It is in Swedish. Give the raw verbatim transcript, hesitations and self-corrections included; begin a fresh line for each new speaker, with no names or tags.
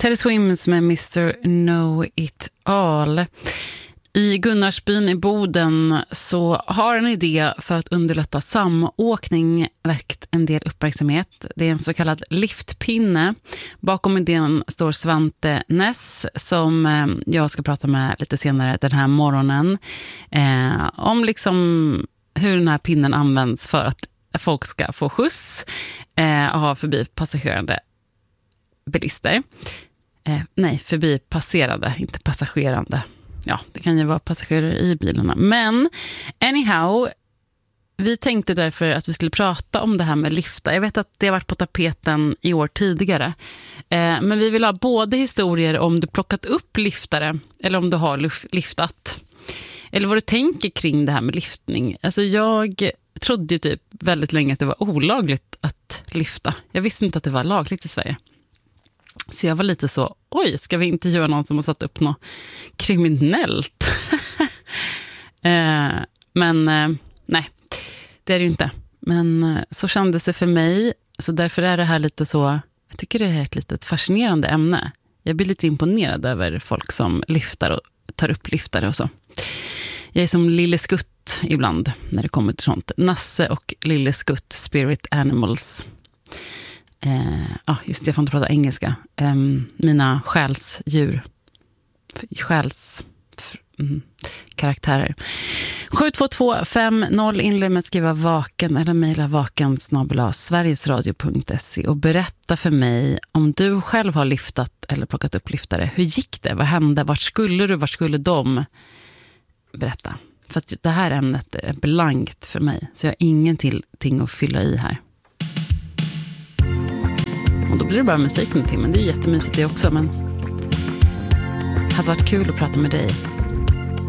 Teddy Swims med mister Know It All. I Gunnarsbyn i Boden så har en idé för att underlätta samåkning väckt en del uppmärksamhet. Det är en så kallad liftpinne. Bakom idén står Svante Ness som jag ska prata med lite senare den här morgonen. Eh, om liksom hur den här pinnen används för att folk ska få skjuts eh, och ha förbi passagerande bilister. Eh, nej, förbi passerande, inte passagerande. Ja, det kan ju vara passagerare i bilarna. Men anyhow, vi tänkte därför att vi skulle prata om det här med lifta. Jag vet att det har varit på tapeten i år tidigare. Eh, men vi vill ha både historier om du plockat upp liftare eller om du har liftat. Eller vad du tänker kring det här med liftning. Alltså jag trodde ju typ väldigt länge att det var olagligt att lifta. Jag visste inte att det var lagligt i Sverige. Så jag var lite så, oj, ska vi intervjua någon som har satt upp något kriminellt? eh, men eh, nej, det är det ju inte. Men eh, så kändes det för mig. Så därför är det här lite så, jag tycker det är ett litet fascinerande ämne. Jag blir lite imponerad över folk som liftar och tar upp liftare och så. Jag är som Lille Skutt ibland när det kommer till sånt. Nasse och Lille Skutt, Spirit Animals. Eh, ah, just det, jag får inte prata engelska. Eh, mina själsdjur. Själs... Mm, karaktärer. sju två två fem noll inled med att skriva vaken eller mejla vaken snabel-a sverigesradio punkt se och berätta för mig om du själv har liftat eller plockat upp liftare. Hur gick det? Vad hände? Vart skulle du? Vart skulle de? Berätta. För att det här ämnet är blankt för mig. Så jag har ingenting att fylla i här. Och då blir det bara musik med till, men det är jättemysigt det också. Men det hade varit kul att prata med dig